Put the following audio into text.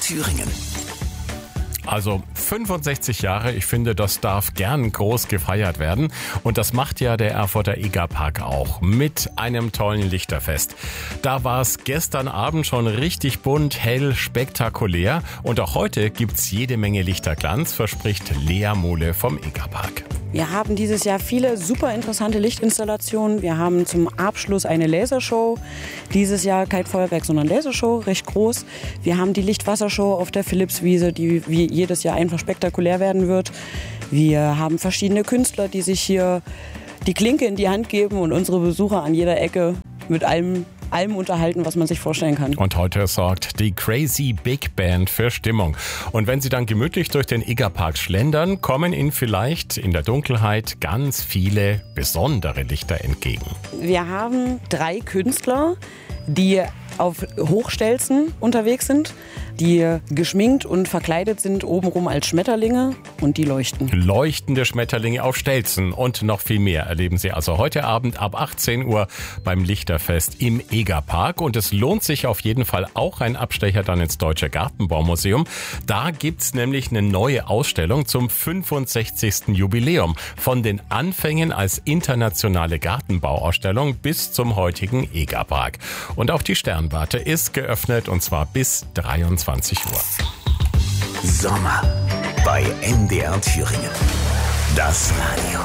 Thüringen. Also 65 Jahre, ich finde, das darf gern groß gefeiert werden. Und das macht ja der Erfurter Egerpark auch mit einem tollen Lichterfest. Da war es gestern Abend schon richtig bunt, hell, spektakulär. Und auch heute gibt's jede Menge Lichterglanz, verspricht Lea Mohle vom Egerpark. Wir haben dieses Jahr viele super interessante Lichtinstallationen. Wir haben zum Abschluss eine Lasershow. Dieses Jahr kein Feuerwerk, sondern Lasershow, recht groß. Wir haben die Lichtwassershow auf der Philippswiese, die wie jedes Jahr einfach spektakulär werden wird. Wir haben verschiedene Künstler, die sich hier die Klinke in die Hand geben und unsere Besucher an jeder Ecke mit allem unterhalten, was man sich vorstellen kann. Und heute sorgt die Crazy Big Band für Stimmung. Und wenn Sie dann gemütlich durch den Egerpark schlendern, kommen Ihnen vielleicht in der Dunkelheit ganz viele besondere Lichter entgegen. Wir haben 3 Künstler, die auf Hochstelzen unterwegs sind, die geschminkt und verkleidet sind obenrum als Schmetterlinge und die leuchten. Leuchtende Schmetterlinge auf Stelzen und noch viel mehr erleben Sie also heute Abend ab 18 Uhr beim Lichterfest im Egerpark. Und es lohnt sich auf jeden Fall auch ein Abstecher dann ins Deutsche Gartenbaumuseum. Da gibt's nämlich eine neue Ausstellung zum 65. Jubiläum. Von den Anfängen als internationale Gartenbauausstellung bis zum heutigen Egerpark. Und auch die Sternwarte ist geöffnet und zwar bis 23 Uhr. Sommer bei MDR Thüringen. Das Radio.